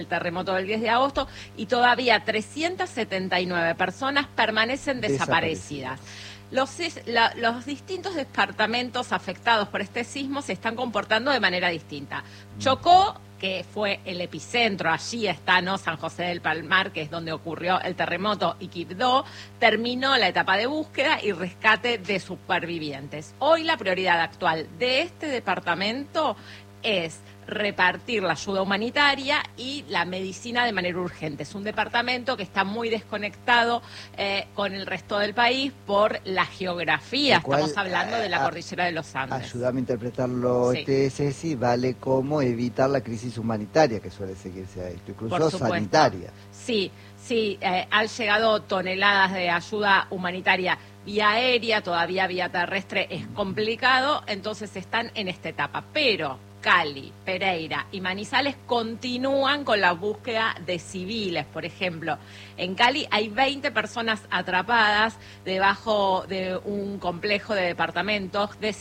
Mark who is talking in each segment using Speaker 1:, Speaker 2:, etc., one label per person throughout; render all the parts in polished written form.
Speaker 1: el terremoto del 10 de agosto y todavía 379 personas permanecen desaparecidas. Los distintos departamentos afectados por este sismo se están comportando de manera distinta. Chocó, que fue el epicentro, allí está, ¿no?, San José del Palmar, que es donde ocurrió el terremoto, y Quibdó, terminó la etapa de búsqueda y rescate de supervivientes. Hoy la prioridad actual de este departamento es repartir la ayuda humanitaria y la medicina de manera urgente. Es un departamento que está muy desconectado con el resto del país por la geografía. Estamos hablando de la cordillera de los Andes.
Speaker 2: Ayúdame a interpretarlo, Ceci, vale como evitar la crisis humanitaria que suele seguirse a esto, incluso sanitaria.
Speaker 1: Sí, han llegado toneladas de ayuda humanitaria vía aérea, todavía vía terrestre es complicado, entonces están en esta etapa, pero Cali, Pereira y Manizales continúan con la búsqueda de civiles. Por ejemplo, en Cali hay 20 personas atrapadas debajo de un complejo de departamentos de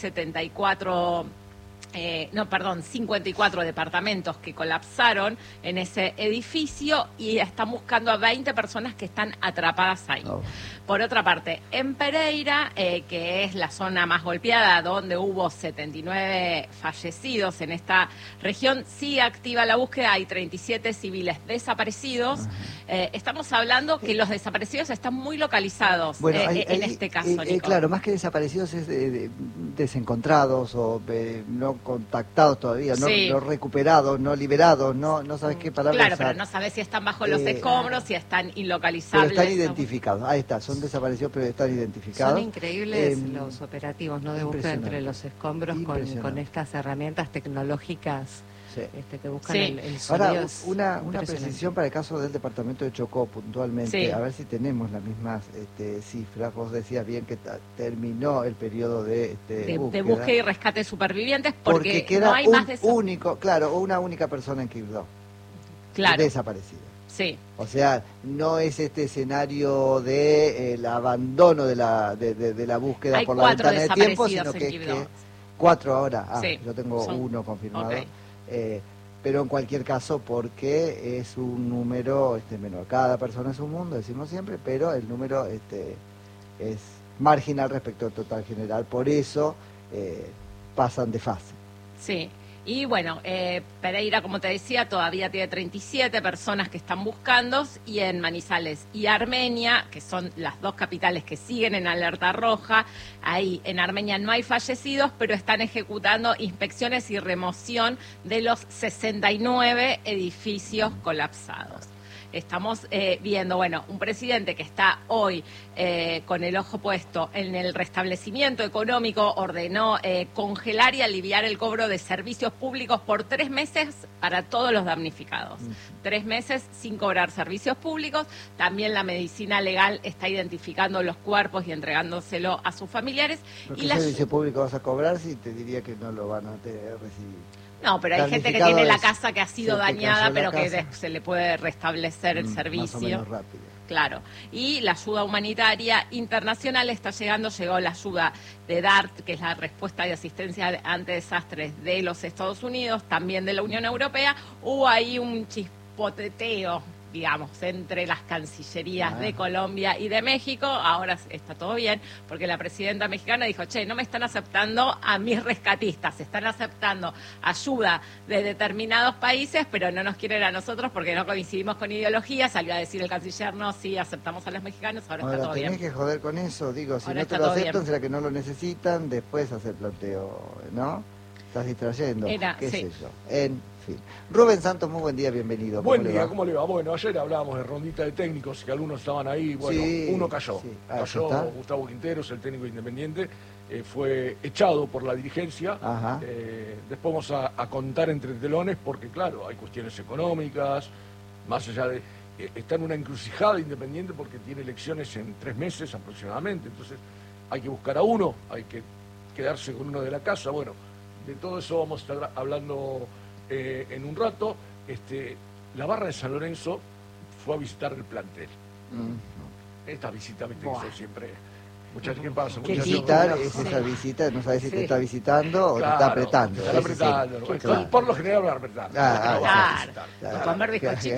Speaker 1: 54 departamentos que colapsaron en ese edificio y están buscando a 20 personas que están atrapadas ahí. Por otra parte, en Pereira, que es la zona más golpeada, donde hubo 79 fallecidos en esta región, sigue activa la búsqueda, hay 37 civiles desaparecidos. Estamos hablando que los desaparecidos están muy localizados en este caso, Nico.
Speaker 2: Claro, más que desaparecidos es desencontrados o no contactados todavía, no recuperados, no liberados, no sabes qué palabra
Speaker 1: Claro,
Speaker 2: usar.
Speaker 1: pero no sabes si están bajo los escombros, si están ilocalizables.
Speaker 2: Pero están identificados, ahí está, son desaparecidos pero están identificados.
Speaker 3: Son increíbles los operativos, ¿no?, de búsqueda entre los escombros con estas herramientas tecnológicas que buscan el sonido.
Speaker 2: Ahora, una precisión para el caso del departamento de Chocó puntualmente, a ver si tenemos las mismas cifras. Vos decías bien que terminó el periodo de
Speaker 1: búsqueda y rescate de supervivientes porque
Speaker 2: queda
Speaker 1: no hay más de
Speaker 2: una única persona en Quibdó desaparecida.
Speaker 1: Sí.
Speaker 2: O sea, no es este escenario de el abandono de la búsqueda
Speaker 1: hay
Speaker 2: por la ventana de tiempo, sino que es que 4 ahora. Yo tengo uno confirmado. Pero en cualquier caso, porque es un número menor. Cada persona es un mundo, decimos siempre, pero el número es marginal respecto al total general. Por eso pasan de fase.
Speaker 1: Sí. Y bueno, Pereira, como te decía, todavía tiene 37 personas que están buscando, y en Manizales y Armenia, que son las dos capitales que siguen en alerta roja, ahí en Armenia no hay fallecidos, pero están ejecutando inspecciones y remoción de los 69 edificios colapsados. Estamos viendo, un presidente que está hoy con el ojo puesto en el restablecimiento económico, ordenó congelar y aliviar el cobro de servicios públicos por 3 meses para todos los damnificados. 3 meses sin cobrar servicios públicos. También la medicina legal está identificando los cuerpos y entregándoselo a sus familiares.
Speaker 2: ¿Qué servicio público vas a cobrar si te diría que no lo van a recibir?
Speaker 1: No, pero hay gente que tiene la casa que ha sido dañada, pero que se le puede restablecer el servicio.
Speaker 2: Más o menos rápido.
Speaker 1: Claro. Y la ayuda humanitaria internacional está llegando. Llegó la ayuda de DART, que es la respuesta de asistencia ante desastres de los Estados Unidos, también de la Unión Europea. Hubo ahí un chispoteteo, digamos, entre las cancillerías de Colombia y de México. Ahora está todo bien, porque la presidenta mexicana dijo, no me están aceptando a mis rescatistas, están aceptando ayuda de determinados países, pero no nos quieren a nosotros porque no coincidimos con ideología. Salió a decir el canciller, no, sí, aceptamos a los mexicanos, ahora está todo bien.
Speaker 2: Tenés que joder con eso, digo, si
Speaker 1: ahora
Speaker 2: no te lo aceptan, será que no lo necesitan, después hacer planteo, ¿no? Estás distrayendo, qué sé yo. En fin. Rubén Santos, muy buen día, bienvenido.
Speaker 4: Buen día, ¿cómo le va? Bueno, ayer hablábamos de rondita de técnicos, que algunos estaban ahí, uno cayó. Cayó Gustavo Quinteros, el técnico independiente, fue echado por la dirigencia. Después vamos a contar entre telones, porque claro, hay cuestiones económicas, más allá de... está en una encrucijada Independiente porque tiene elecciones en 3 meses aproximadamente, entonces hay que buscar a uno, hay que quedarse con uno de la casa. Bueno, de todo eso vamos a estar hablando en un rato. La barra de San Lorenzo fue a visitar el plantel. Esta visita, viste, que son siempre... Muchachos, ¿qué pasa?
Speaker 2: Visitar es esa visita, no sabes si te está visitando o te está apretando.
Speaker 4: Por lo general va a apretar.
Speaker 1: Comer bizcochitos.